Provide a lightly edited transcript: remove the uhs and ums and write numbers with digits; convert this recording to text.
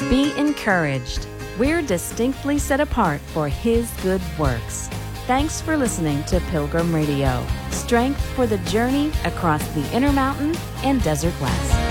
Be encouraged. We're distinctly set apart for His good works. Thanks for listening to Pilgrim Radio. Strength for the journey across the Intermountain and Desert West.